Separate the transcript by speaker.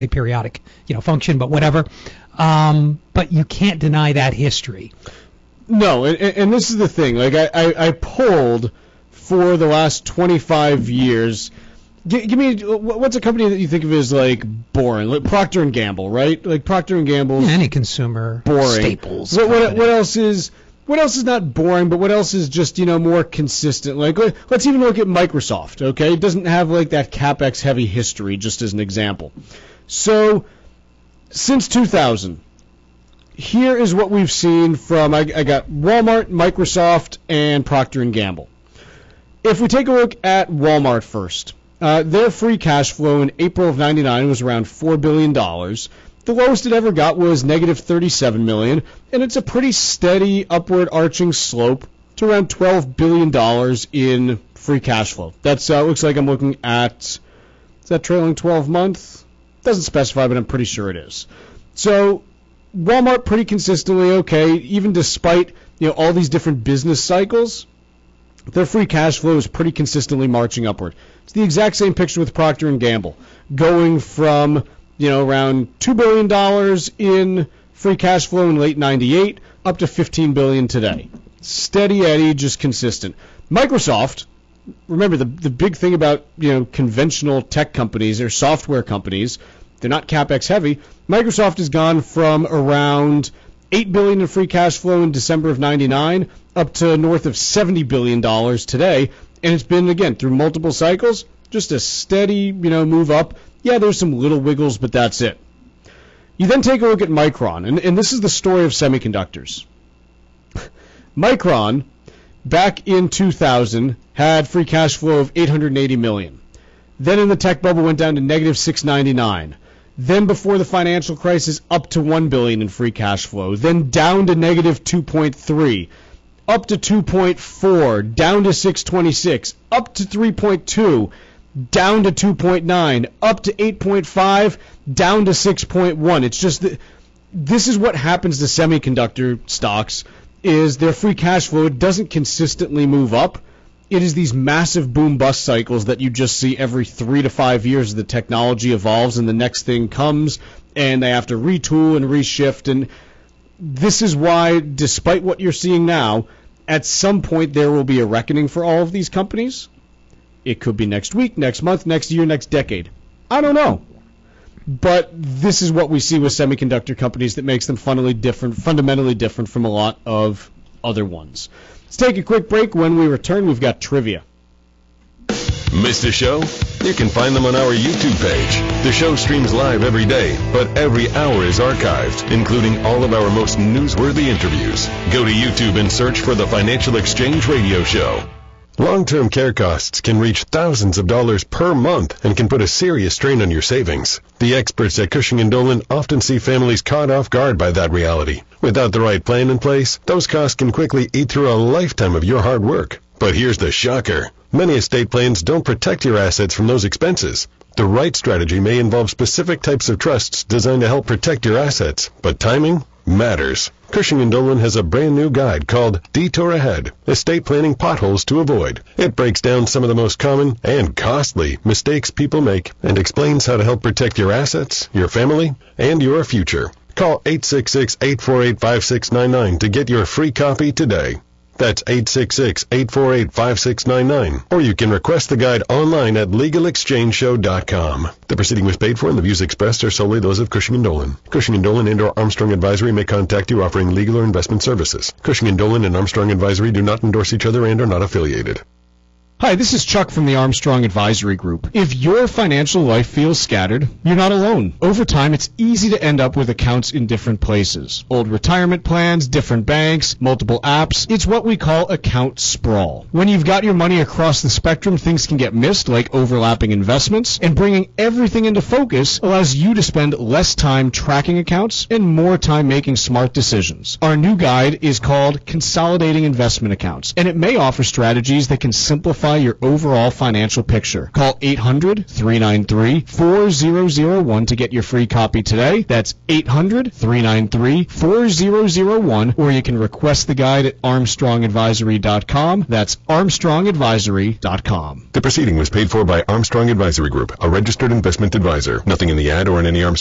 Speaker 1: periodic, function, but whatever. But you can't deny that history.
Speaker 2: No, and this is the thing. Like I polled for the last 25 years. Give me what's a company that you think of as like boring, like Procter and Gamble, right? Like Procter and Gamble's
Speaker 1: any consumer
Speaker 2: boring.
Speaker 1: Staples.
Speaker 2: What else is not boring, but what else is just more consistent? Like let's even look at Microsoft. Okay, it doesn't have like that CapEx heavy history. Just as an example. So since 2000, here is what we've seen from I got Walmart, Microsoft, and Procter and Gamble. If we take a look at Walmart first. Their free cash flow in April of 99 was around $4 billion. The lowest it ever got was negative $37 million, and it's a pretty steady upward arching slope to around $12 billion in free cash flow. That's looks like I'm looking at, is that trailing 12 months? Doesn't specify, but I'm pretty sure it is. So Walmart pretty consistently okay, even despite all these different business cycles. Their free cash flow is pretty consistently marching upward. It's the exact same picture with Procter and Gamble, going from around $2 billion in free cash flow in late '98 up to $15 billion today. Steady Eddie, just consistent. Microsoft, remember the big thing about conventional tech companies or software companies, they're not CapEx heavy. Microsoft has gone from around $8 billion in free cash flow in December of '99 up to north of $70 billion today, and it's been, again, through multiple cycles, just a steady, move up. Yeah, there's some little wiggles, but that's it. You then take a look at Micron, and this is the story of semiconductors. Micron, back in 2000, had free cash flow of $880 million. Then in the tech bubble went down to negative $699. Then before the financial crisis, up to $1 billion in free cash flow. Then down to negative 2.3, up to 2.4, down to 626, up to 3.2, down to 2.9, up to 8.5, down to 6.1. It's just that this is what happens to semiconductor stocks, is their free cash flow, it doesn't consistently move up. It is these massive boom-bust cycles that you just see every 3 to 5 years as the technology evolves and the next thing comes, and they have to retool and reshift. And this is why, despite what you're seeing now, at some point there will be a reckoning for all of these companies. It could be next week, next month, next year, next decade. I don't know. But this is what we see with semiconductor companies that makes them fundamentally different from a lot of other ones. Let's take a quick break. When we return, we've got trivia.
Speaker 3: Missed a show? You can find them on our YouTube page. The show streams live every day, but every hour is archived, including all of our most newsworthy interviews. Go to YouTube and search for the Financial Exchange Radio Show. Long-term care costs can reach thousands of dollars per month and can put a serious strain on your savings. The experts at Cushing & Dolan often see families caught off guard by that reality. Without the right plan in place, those costs can quickly eat through a lifetime of your hard work. But here's the shocker. Many estate plans don't protect your assets from those expenses. The right strategy may involve specific types of trusts designed to help protect your assets, but timing matters. Cushing & Dolan has a brand new guide called Detour Ahead, Estate Planning Potholes to Avoid. It breaks down some of the most common and costly mistakes people make and explains how to help protect your assets, your family, and your future. Call 866-848-5699 to get your free copy today. That's 866-848-5699. Or you can request the guide online at LegalExchangeShow.com. The proceeding was paid for and the views expressed are solely those of Cushing & Dolan. Cushing & Dolan and/or Armstrong Advisory may contact you offering legal or investment services. Cushing & Dolan and Armstrong Advisory do not endorse each other and are not affiliated.
Speaker 2: Hi, this is Chuck from the Armstrong Advisory Group. If your financial life feels scattered, you're not alone. Over time, it's easy to end up with accounts in different places. Old retirement plans, different banks, multiple apps. It's what we call account sprawl. When you've got your money across the spectrum, things can get missed, like overlapping investments, and bringing everything into focus allows you to spend less time tracking accounts and more time making smart decisions. Our new guide is called Consolidating Investment Accounts, and it may offer strategies that can simplify simplify your overall financial picture. Call 800-393-4001 to get your free copy today. That's 800-393-4001, or you can request the guide at ArmstrongAdvisory.com. That's ArmstrongAdvisory.com.
Speaker 3: The proceeding was paid for by Armstrong Advisory Group, a registered investment advisor. Nothing in the ad or in any Armstrong